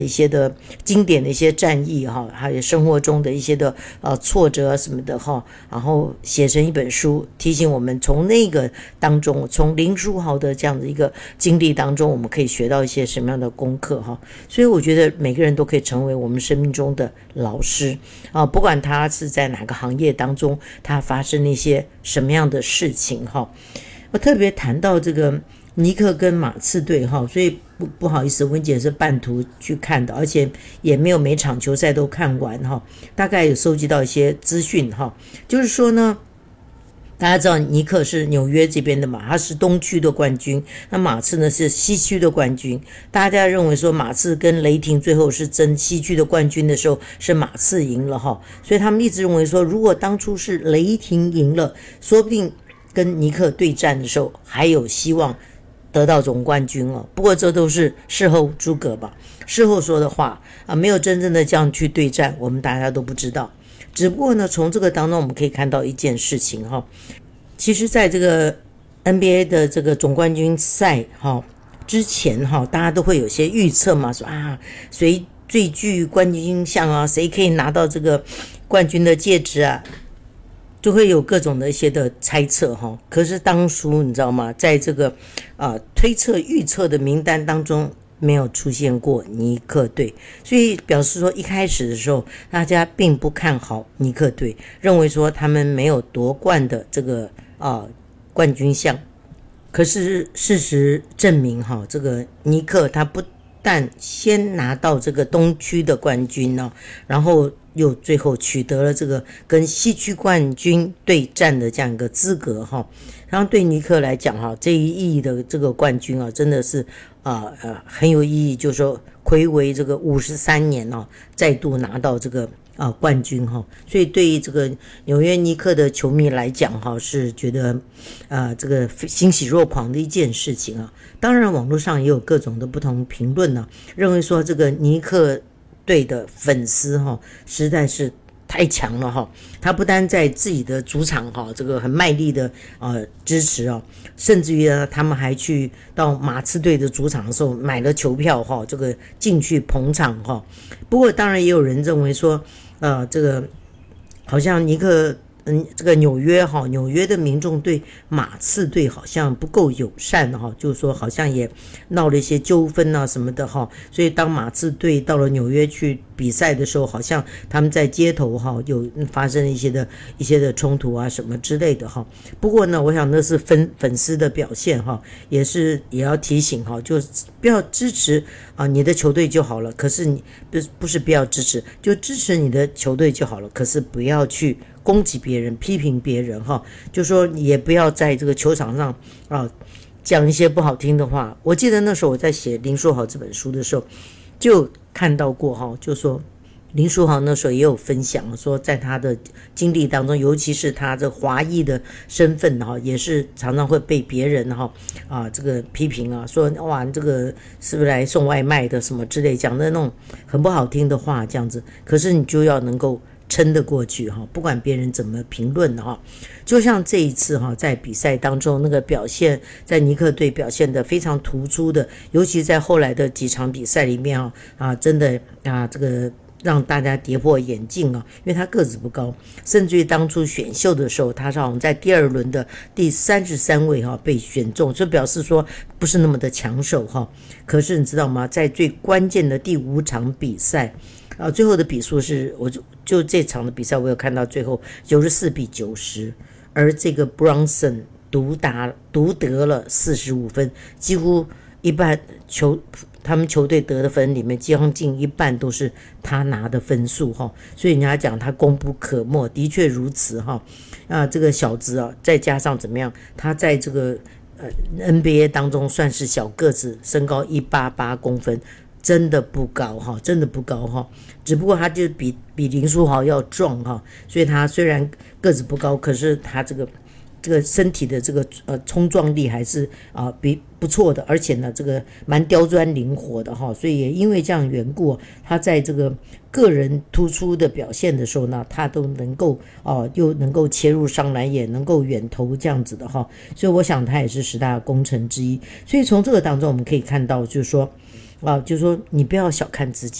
一些的经典的一些战役哈，还有生活中的一些的挫折什么的哈，然后写成一本书，提醒我们从那个当中，从林书豪的这样的一个经历当中，我们可以学到一些什么样的功课哈。所以我觉得每个人都可以成为我们生命中的老师啊，不管他是在哪个行业当中，他发生一些什么样的事情哈。我特别谈到这个尼克跟马刺队哈，所以不好意思，温姐是半途去看的，而且也没有每场球赛都看完哈，大概有收集到一些资讯哈，就是说呢，大家知道尼克是纽约这边的嘛，他是东区的冠军，那马刺呢是西区的冠军，大家认为说马刺跟雷霆最后是争西区的冠军的时候，是马刺赢了哈，所以他们一直认为说，如果当初是雷霆赢了，说不定跟尼克对战的时候还有希望得到总冠军哦。不过这都是事后诸葛吧，事后说的话啊，没有真正的这样去对战，我们大家都不知道。只不过呢，从这个当中我们可以看到一件事情哈，其实在这个 NBA 的这个总冠军赛哈之前哈，大家都会有些预测嘛，说啊谁最具冠军相啊，谁可以拿到这个冠军的戒指啊，就会有各种的一些的猜测哈。可是当初你知道吗，在这个推测预测的名单当中没有出现过尼克队，所以表示说一开始的时候大家并不看好尼克队，认为说他们没有夺冠的这个冠军相。可是事实证明哈，这个尼克他不但先拿到这个东区的冠军呢，然后又最后取得了这个跟西区冠军对战的这样一个资格哈。然后对尼克来讲哈，这一役的这个冠军啊，真的是很有意义，就是说睽违这个53年啊，再度拿到这个冠军哈。所以对于这个纽约尼克的球迷来讲哈，是觉得这个欣喜若狂的一件事情啊。当然网络上也有各种的不同评论呢，认为说这个尼克队的粉丝哈实在是太强了哈，他不单在自己的主场哈这个很卖力的支持哦，甚至于呢他们还去到马刺队的主场的时候买了球票哈，这个进去捧场哈。不过当然也有人认为说这个好像尼克这个纽约的民众对马刺队好像不够友善哈，就是说好像也闹了一些纠纷啊什么的哈，所以当马刺队到了纽约去比赛的时候，好像他们在街头哈有发生一些的冲突啊什么之类的哈。不过呢，我想那是粉丝的表现哈，也要提醒哈，就不要支持你的球队就好了。可是你不是不要支持，就支持你的球队就好了。可是不要去攻击别人、批评别人哈，就说也不要在这个球场上讲一些不好听的话。我记得那时候我在写林书豪这本书的时候，就看到过哈，就说林书豪那时候也有分享说，在他的经历当中，尤其是他这华裔的身份哈，也是常常会被别人这个批评啊，说哇这个是不是来送外卖的什么之类，讲的那种很不好听的话这样子。可是你就要能够撑得过去哈，不管别人怎么评论哈。就像这一次哈，在比赛当中那个表现，在尼克队表现得非常突出的，尤其在后来的几场比赛里面真的这个让大家跌破眼镜啊，因为他个子不高，甚至于当初选秀的时候，他是好像在第2轮的第33位被选中，就表示说不是那么的抢手哈。可是你知道吗，在最关键的第5场比赛最后的比数是，我就这场的比赛我有看到最后94-90，而这个 Brunson 独得了45分，几乎一半他们球队得的分里面将近一半都是他拿的分数哈，所以人家讲他功不可没，的确如此哈。这个小子再加上怎么样，他在这个NBA 当中算是小个子，身高188公分。真的不高哈，真的不高哈，只不过他就比林书豪要壮哈，所以他虽然个子不高，可是他这个身体的这个冲撞力还是比不错的，而且呢这个蛮刁钻灵活的哈，所以也因为这样缘故，他在这个个人突出的表现的时候呢，他都能够又能够切入上篮，也能够远投这样子的哈，所以我想他也是10大功臣之一。所以从这个当中我们可以看到，就是说就说你不要小看自己。